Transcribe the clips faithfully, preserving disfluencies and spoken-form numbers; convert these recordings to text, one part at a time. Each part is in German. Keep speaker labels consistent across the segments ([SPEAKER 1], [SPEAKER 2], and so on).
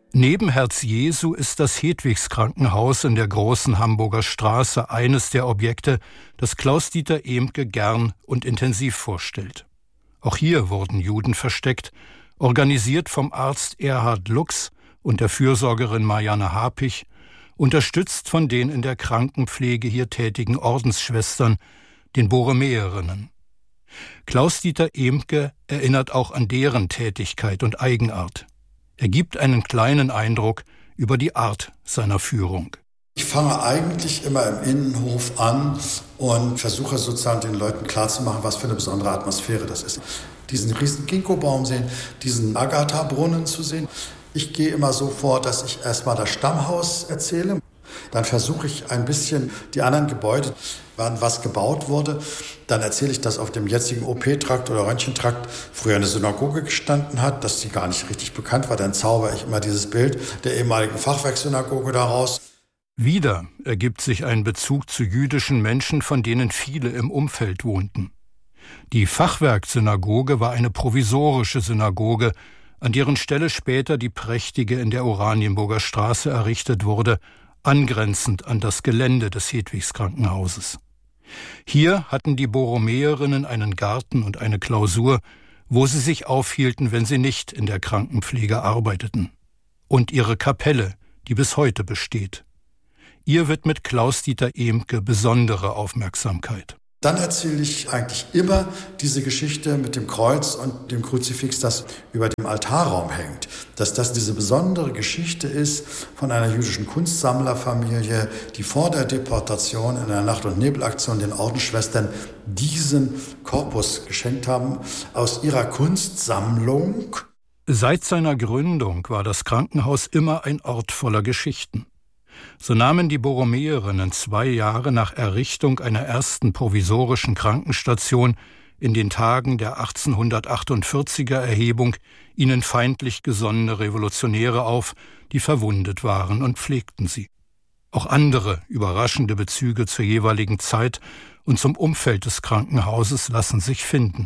[SPEAKER 1] Neben Herz Jesu ist das Hedwigskrankenhaus in der Großen Hamburger Straße eines der Objekte, das Klaus-Dieter Ehmke gern und intensiv vorstellt. Auch hier wurden Juden versteckt, organisiert vom Arzt Erhard Lux und der Fürsorgerin Marianne Hapich, unterstützt von den in der Krankenpflege hier tätigen Ordensschwestern, den Borromäerinnen. Klaus-Dieter Ehmke erinnert auch an deren Tätigkeit und Eigenart. Er gibt einen kleinen Eindruck über die Art seiner Führung.
[SPEAKER 2] Ich fange eigentlich immer im Innenhof an und versuche sozusagen den Leuten klarzumachen, was für eine besondere Atmosphäre das ist. Diesen riesen Ginkgobaum sehen, diesen Agatha-Brunnen zu sehen. Ich gehe immer so vor, dass ich erstmal das Stammhaus erzähle. Dann versuche ich ein bisschen die anderen Gebäude, wann was gebaut wurde. Dann erzähle ich, dass auf dem jetzigen O P-Trakt oder Röntgentrakt früher eine Synagoge gestanden hat, dass die gar nicht richtig bekannt war. Dann zaubere ich immer dieses Bild der ehemaligen Fachwerksynagoge daraus.
[SPEAKER 1] Wieder ergibt sich ein Bezug zu jüdischen Menschen, von denen viele im Umfeld wohnten. Die Fachwerksynagoge war eine provisorische Synagoge, an deren Stelle später die prächtige in der Oranienburger Straße errichtet wurde, angrenzend an das Gelände des Hedwigskrankenhauses. Hier hatten die Borromäerinnen einen Garten und eine Klausur, wo sie sich aufhielten, wenn sie nicht in der Krankenpflege arbeiteten. Und ihre Kapelle, die bis heute besteht. Ihr widmet Klaus-Dieter Ehmke besondere Aufmerksamkeit.
[SPEAKER 2] Dann erzähle ich eigentlich immer diese Geschichte mit dem Kreuz und dem Kruzifix, das über dem Altarraum hängt. Dass das diese besondere Geschichte ist von einer jüdischen Kunstsammlerfamilie, die vor der Deportation in der Nacht- und Nebelaktion den Ordensschwestern diesen Korpus geschenkt haben aus ihrer Kunstsammlung.
[SPEAKER 1] Seit seiner Gründung war das Krankenhaus immer ein Ort voller Geschichten. So nahmen die Borromäerinnen zwei Jahre nach Errichtung einer ersten provisorischen Krankenstation in den Tagen der achtzehnhundertachtundvierziger Erhebung ihnen feindlich gesonnene Revolutionäre auf, die verwundet waren, und pflegten sie. Auch andere überraschende Bezüge zur jeweiligen Zeit und zum Umfeld des Krankenhauses lassen sich finden.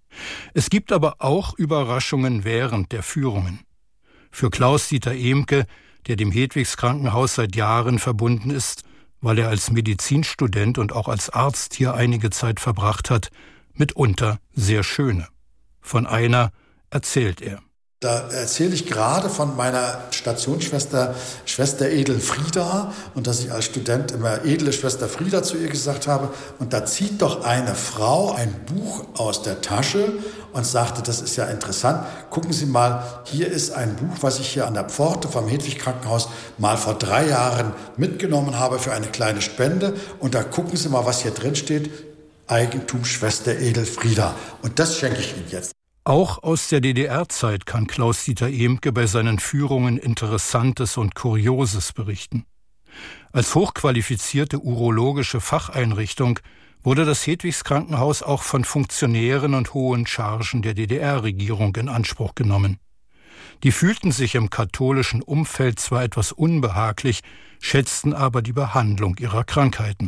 [SPEAKER 1] Es gibt aber auch Überraschungen während der Führungen. Für Klaus-Dieter Ehmke, der dem Hedwigskrankenhaus seit Jahren verbunden ist, weil er als Medizinstudent und auch als Arzt hier einige Zeit verbracht hat, mitunter sehr schöne. Von einer erzählt er.
[SPEAKER 2] Da erzähle ich gerade von meiner Stationsschwester, Schwester Edelfrieda, und dass ich als Student immer edle Schwester Frieda zu ihr gesagt habe. Und da zieht doch eine Frau ein Buch aus der Tasche und sagte, das ist ja interessant, gucken Sie mal, hier ist ein Buch, was ich hier an der Pforte vom Hedwig-Krankenhaus mal vor drei Jahren mitgenommen habe für eine kleine Spende. Und da gucken Sie mal, was hier drin steht, Eigentum Schwester Edelfrieda. Und das schenke ich Ihnen jetzt.
[SPEAKER 1] Auch aus der D D R-Zeit kann Klaus-Dieter Ehmke bei seinen Führungen Interessantes und Kurioses berichten. Als hochqualifizierte urologische Facheinrichtung wurde das Hedwigskrankenhaus auch von Funktionären und hohen Chargen der D D R-Regierung in Anspruch genommen. Die fühlten sich im katholischen Umfeld zwar etwas unbehaglich, schätzten aber die Behandlung ihrer Krankheiten.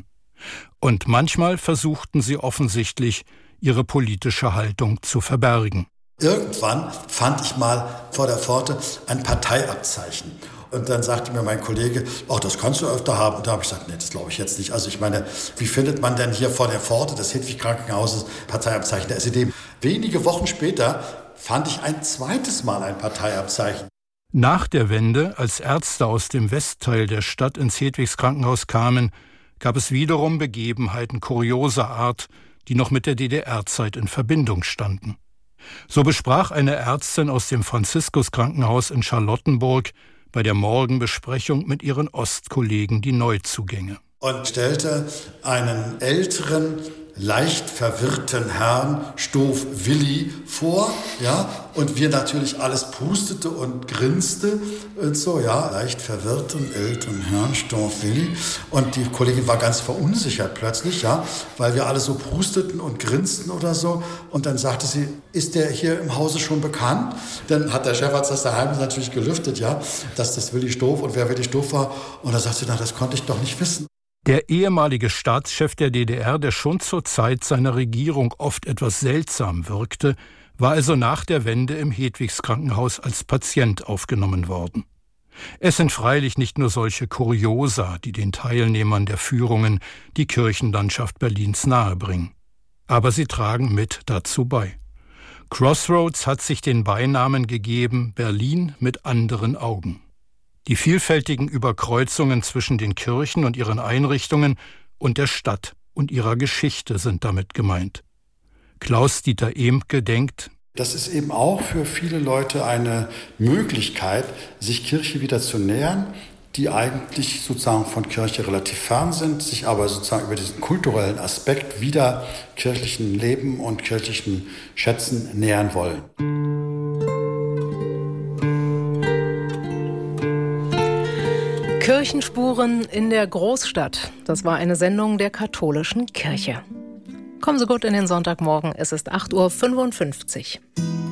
[SPEAKER 1] Und manchmal versuchten sie offensichtlich, ihre politische Haltung zu verbergen.
[SPEAKER 2] Irgendwann fand ich mal vor der Pforte ein Parteiabzeichen. Und dann sagte mir mein Kollege, oh, das kannst du öfter haben. Und da habe ich gesagt, nee, das glaube ich jetzt nicht. Also ich meine, wie findet man denn hier vor der Pforte des Hedwig-Krankenhauses Parteiabzeichen der S E D? Wenige Wochen später fand ich ein zweites Mal ein Parteiabzeichen.
[SPEAKER 1] Nach der Wende, als Ärzte aus dem Westteil der Stadt ins Hedwigskrankenhaus kamen, gab es wiederum Begebenheiten kurioser Art, die noch mit der D D R-Zeit in Verbindung standen. So besprach eine Ärztin aus dem Franziskuskrankenhaus in Charlottenburg bei der Morgenbesprechung mit ihren Ostkollegen die Neuzugänge.
[SPEAKER 2] Und stellte einen älteren, leicht verwirrten Herrn, Stoff Willi, vor, ja, und wir natürlich alles pustete und grinste und so, ja, leicht verwirrten älteren Herrn, Stoff Willi, und die Kollegin war ganz verunsichert plötzlich, ja, weil wir alle so prusteten und grinsten oder so, und dann sagte sie, ist der hier im Hause schon bekannt? Dann hat der Chefarzt das daheim natürlich gelüftet, ja, dass das Willi Stoff und wer Willi Stoff war, und da sagte sie, na, das konnte ich doch nicht wissen.
[SPEAKER 1] Der ehemalige Staatschef der D D R, der schon zur Zeit seiner Regierung oft etwas seltsam wirkte, war also nach der Wende im Hedwigskrankenhaus als Patient aufgenommen worden. Es sind freilich nicht nur solche Kuriosa, die den Teilnehmern der Führungen die Kirchenlandschaft Berlins nahebringen. Aber sie tragen mit dazu bei. Crossroads hat sich den Beinamen gegeben Berlin mit anderen Augen. Die vielfältigen Überkreuzungen zwischen den Kirchen und ihren Einrichtungen und der Stadt und ihrer Geschichte sind damit gemeint. Klaus-Dieter Ehmke denkt:
[SPEAKER 2] Das ist eben auch für viele Leute eine Möglichkeit, sich Kirche wieder zu nähern, die eigentlich sozusagen von Kirche relativ fern sind, sich aber sozusagen über diesen kulturellen Aspekt wieder kirchlichen Leben und kirchlichen Schätzen nähern wollen.
[SPEAKER 3] Kirchenspuren in der Großstadt. Das war eine Sendung der katholischen Kirche. Kommen Sie gut in den Sonntagmorgen. Es ist acht Uhr fünfundfünfzig.